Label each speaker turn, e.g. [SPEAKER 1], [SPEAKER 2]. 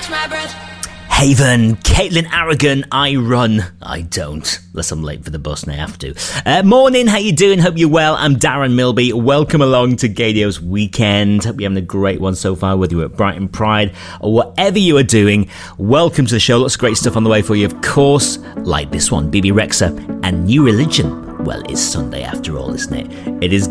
[SPEAKER 1] Haven, Caitlin Aragon, I run. I don't, unless I'm late for the bus and I have to. Morning, how you doing? Hope you're well. I'm Darren Milby. Welcome along to Gaydios Weekend. Hope you're having a great one so far, whether you're at Brighton Pride or whatever you are doing. Welcome to the show. Lots of great stuff on the way for you, of course, like this one, Bebe Rexha and New Religion. Well, it's Sunday after all, isn't it? It is